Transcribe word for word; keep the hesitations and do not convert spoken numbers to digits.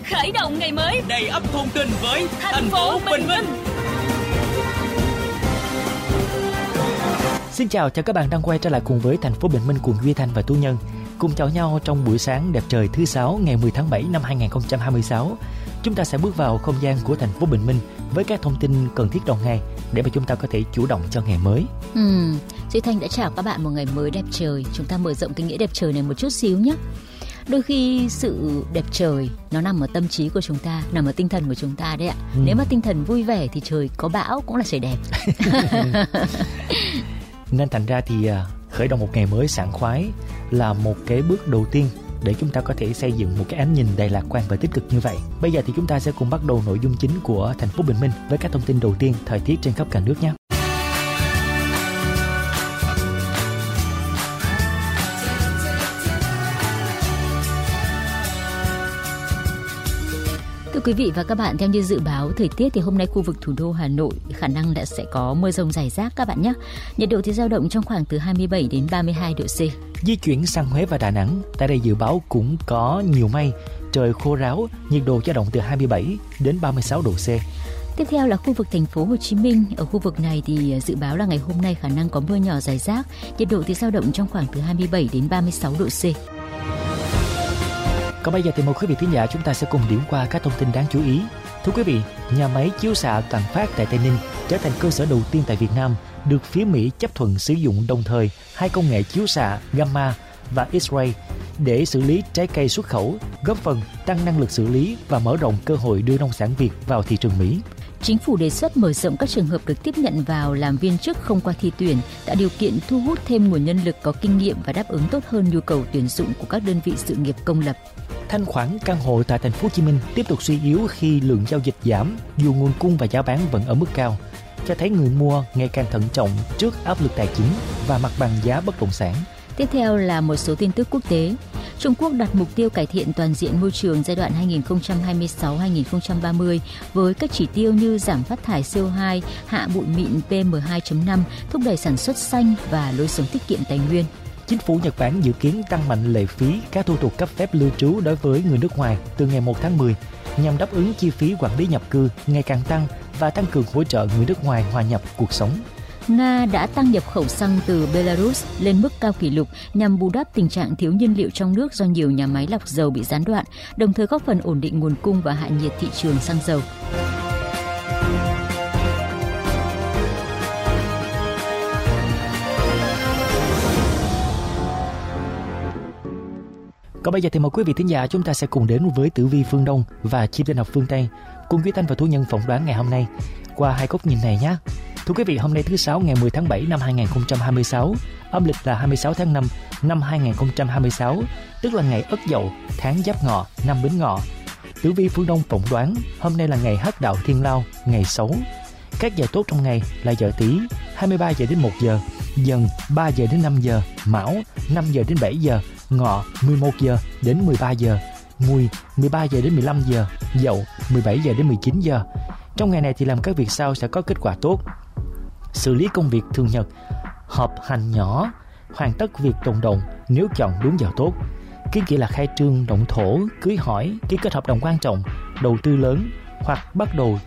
khởi động ngày mới đầy ắp thông tin với thành, thành phố Bình Minh. Minh. Xin chào, chào các bạn đang quay trở lại cùng với thành phố Bình Minh cùng Duy Thanh và Tú Nhân, cùng chào nhau trong buổi sáng đẹp trời thứ sáu ngày mười tháng bảy năm hai nghìn không trăm hai mươi sáu. Chúng ta sẽ bước vào không gian của thành phố Bình Minh với các thông tin cần thiết trong ngày để mà chúng ta có thể chủ động cho ngày mới. Ừ, Duy Thanh đã chào các bạn một ngày mới đẹp trời. Chúng ta mở rộng cái nghĩa đẹp trời này một chút xíu nhé. Đôi khi sự đẹp trời nó nằm ở tâm trí của chúng ta, nằm ở tinh thần của chúng ta đấy ạ. Ừ. Nếu mà tinh thần vui vẻ thì trời có bão cũng là trời đẹp. Nên thành ra thì khởi động một ngày mới sảng khoái là một cái bước đầu tiên để chúng ta có thể xây dựng một cái ánh nhìn đầy lạc quan và tích cực như vậy. Bây giờ thì chúng ta sẽ cùng bắt đầu nội dung chính của thành phố Bình Minh với các thông tin đầu tiên thời tiết trên khắp cả nước nhé. Thưa quý vị và các bạn, theo như dự báo thời tiết thì hôm nay khu vực thủ đô Hà Nội khả năng là sẽ có mưa rông rải rác các bạn nhé. Nhiệt độ thì dao động trong khoảng từ hai mươi bảy đến ba mươi hai độ C. Di chuyển sang Huế và Đà Nẵng, tại đây dự báo cũng có nhiều mây, trời khô ráo, nhiệt độ dao động từ hai mươi bảy đến ba mươi sáu độ C. Tiếp theo là khu vực thành phố Hồ Chí Minh. Ở khu vực này thì dự báo là ngày hôm nay khả năng có mưa nhỏ rải rác, nhiệt độ thì dao động trong khoảng từ hai mươi bảy đến ba mươi sáu độ C. Còn bây giờ thì mời quý vị thính giả chúng ta sẽ cùng điểm qua các thông tin đáng chú ý. Thưa quý vị, nhà máy chiếu xạ Toàn Phát tại Tây Ninh trở thành cơ sở đầu tiên tại Việt Nam được phía Mỹ chấp thuận sử dụng đồng thời hai công nghệ chiếu xạ gamma và X-ray để xử lý trái cây xuất khẩu, góp phần tăng năng lực xử lý và mở rộng cơ hội đưa nông sản Việt vào thị trường Mỹ. Chính phủ đề xuất mở rộng các trường hợp được tiếp nhận vào làm viên chức không qua thi tuyển, tạo điều kiện thu hút thêm nguồn nhân lực có kinh nghiệm và đáp ứng tốt hơn nhu cầu tuyển dụng của các đơn vị sự nghiệp công lập. Thanh khoản căn hộ tại thành phố Hồ Chí Minh tiếp tục suy yếu khi lượng giao dịch giảm, dù nguồn cung và giá bán vẫn ở mức cao, cho thấy người mua ngày càng thận trọng trước áp lực tài chính và mặt bằng giá bất động sản. Tiếp theo là một số tin tức quốc tế. Trung Quốc đặt mục tiêu cải thiện toàn diện môi trường giai đoạn hai nghìn không trăm hai mươi sáu đến hai nghìn không trăm ba mươi với các chỉ tiêu như giảm phát thải xê o hai, hạ bụi mịn P M hai chấm năm, thúc đẩy sản xuất xanh và lối sống tiết kiệm tài nguyên. Chính phủ Nhật Bản dự kiến tăng mạnh lệ phí các thủ tục cấp phép lưu trú đối với người nước ngoài từ ngày một tháng mười nhằm đáp ứng chi phí quản lý nhập cư ngày càng tăng và tăng cường hỗ trợ người nước ngoài hòa nhập cuộc sống. Nga đã tăng nhập khẩu xăng từ Belarus lên mức cao kỷ lục nhằm bù đắp tình trạng thiếu nhiên liệu trong nước do nhiều nhà máy lọc dầu bị gián đoạn, đồng thời góp phần ổn định nguồn cung và hạ nhiệt thị trường xăng dầu. Còn bây giờ thì mời quý vị thính giả chúng ta sẽ cùng đến với tử vi phương Đông và chim tinh học phương Tây cùng Duy Thanh và Tú Nhân phỏng đoán ngày hôm nay qua hai góc nhìn này nhé. Thưa quý vị, hôm nay thứ sáu ngày mười tháng bảy năm hai nghìn không trăm hai mươi sáu, âm lịch là hai mươi sáu tháng năm năm hai nghìn không trăm hai mươi sáu, tức là ngày Ất Dậu, tháng Giáp Ngọ, năm Bính Ngọ. Tử vi phương Đông phỏng đoán hôm nay là ngày Hắc Đạo Thiên Lao, ngày xấu. Các giờ tốt trong ngày là giờ Tý hai mươi ba giờ đến một giờ, Dần ba giờ đến năm giờ, Mão năm giờ đến bảy giờ, Ngọ mười một giờ đến mười ba giờ, Mùi mười ba giờ đến mười lăm giờ, Dậu mười bảy giờ đến mười chín giờ. Trong ngày này thì làm các việc sau sẽ có kết quả tốt. Xử lý công việc thường nhật, họp hành nhỏ, hoàn tất việc tồn đọng nếu chọn đúng giờ tốt. Kiến kỵ là khai trương động thổ, cưới hỏi, ký kết hợp đồng quan trọng, đầu tư lớn hoặc bắt đầu